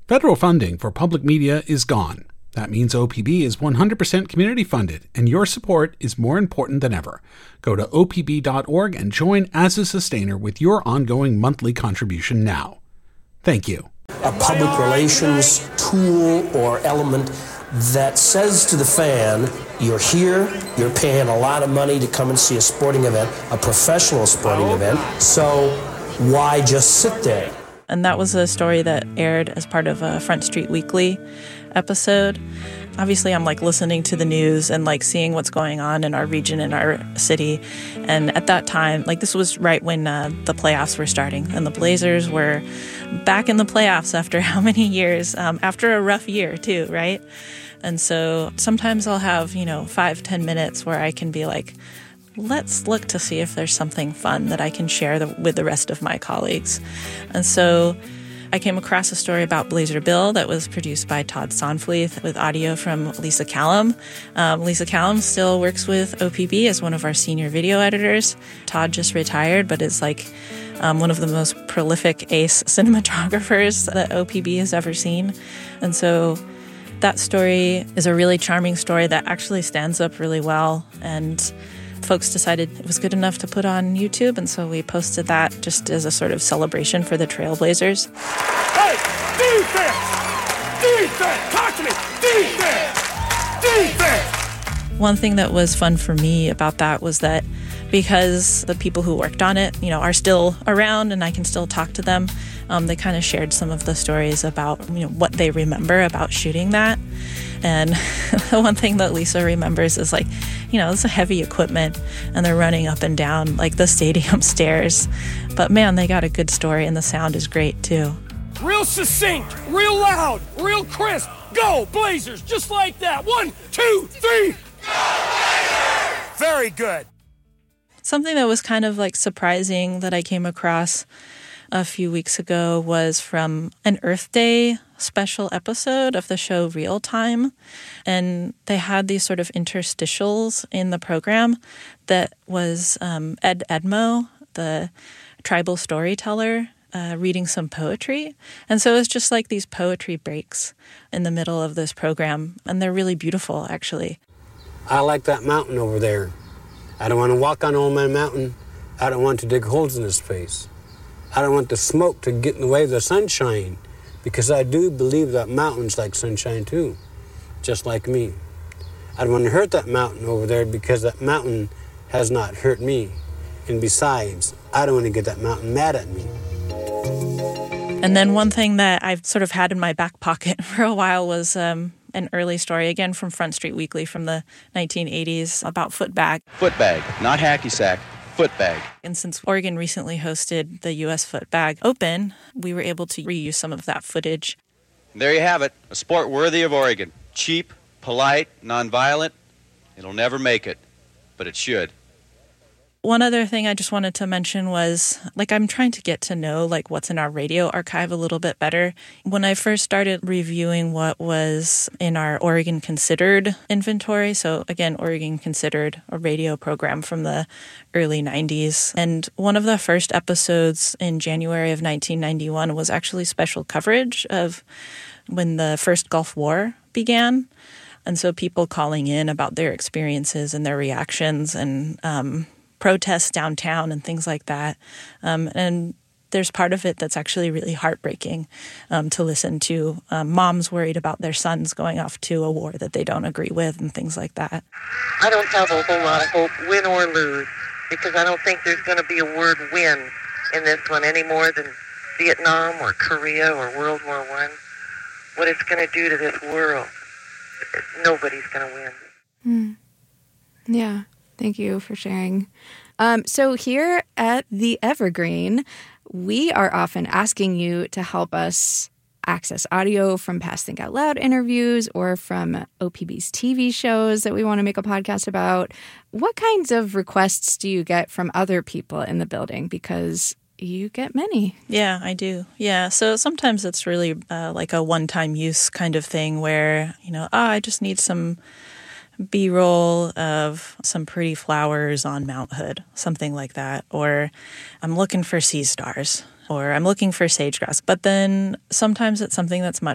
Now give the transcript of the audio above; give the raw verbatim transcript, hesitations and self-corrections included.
Federal funding for public media is gone. That means O P B is one hundred percent community funded, and your support is more important than ever. Go to O P B dot org and join as a sustainer with your ongoing monthly contribution now. Thank you. A public relations tool or element that says to the fan, you're here, you're paying a lot of money to come and see a sporting event, a professional sporting event, so why just sit there? And that was a story that aired as part of a Front Street Weekly episode. Obviously, I'm like listening to the news and like seeing what's going on in our region, in our city. And at that time, like this was right when uh, the playoffs were starting, and the Blazers were back in the playoffs after how many years? Um, after a rough year too, right? And so sometimes I'll have, you know, five, ten minutes where I can be like, let's look to see if there's something fun that I can share the, with the rest of my colleagues. And so I came across a story about Blazer Bill that was produced by Todd Sonfleith with audio from Lisa Callum. Um, Lisa Callum still works with O P B as one of our senior video editors. Todd just retired, but is like um, one of the most prolific ace cinematographers that O P B has ever seen. And so that story is a really charming story that actually stands up really well, and folks decided it was good enough to put on YouTube, and so we posted that just as a sort of celebration for the Trailblazers. Hey, defense! Defense! Talk to me! Defense! Defense! One thing that was fun for me about that was that because the people who worked on it, you know, are still around and I can still talk to them, um, they kind of shared some of the stories about, you know, what they remember about shooting that. And the one thing that Lisa remembers is like, you know, it's a heavy equipment and they're running up and down like the stadium stairs. But man, they got a good story and the sound is great too. Real succinct, real loud, real crisp. Go Blazers, just like that. One, two, three. Go Blazers! Very good. Something that was kind of like surprising that I came across a few weeks ago was from an Earth Day special episode of the show Real Time. And they had these sort of interstitials in the program that was um, Ed Edmo, the tribal storyteller, uh, reading some poetry. And so it was just like these poetry breaks in the middle of this program. And they're really beautiful, actually. I like that mountain over there. I don't want to walk on all my mountain. I don't want to dig holes in his face. I don't want the smoke to get in the way of the sunshine, because I do believe that mountain's like sunshine too, just like me. I don't want to hurt that mountain over there because that mountain has not hurt me. And besides, I don't want to get that mountain mad at me. And then one thing that I've sort of had in my back pocket for a while was um, an early story, again from Front Street Weekly from the nineteen eighties, about footbag. Footbag, not hacky sack. Footbag. And since Oregon recently hosted the U S Footbag Open, we were able to reuse some of that footage. There you have it, a sport worthy of Oregon. Cheap, polite, nonviolent. It'll never make it, but it should. One other thing I just wanted to mention was, like, I'm trying to get to know, like, what's in our radio archive a little bit better. When I first started reviewing what was in our Oregon Considered inventory, so again, Oregon Considered, a radio program from the early nineties, and one of the first episodes in January of nineteen ninety-one was actually special coverage of when the first Gulf War began. And so people calling in about their experiences and their reactions and, um, protests downtown and things like that. Um, and there's part of it that's actually really heartbreaking um, to listen to. Um, moms worried about their sons going off to a war that they don't agree with and things like that. I don't have a whole lot of hope, win or lose, because I don't think there's going to be a word win in this one any more than Vietnam or Korea or World War One. What it's going to do to this world, nobody's going to win. Mm. Yeah. Thank you for sharing. Um, so here at the Evergreen, we are often asking you to help us access audio from past Think Out Loud interviews or from O P B's T V shows that we want to make a podcast about. What kinds of requests do you get from other people in the building? Because you get many. Yeah, I do. Yeah. So sometimes it's really uh, like a one-time use kind of thing where, you know, oh, I just need some B-roll of some pretty flowers on Mount Hood, something like that. Or I'm looking for sea stars, or I'm looking for sage-grouse. But then sometimes it's something that's much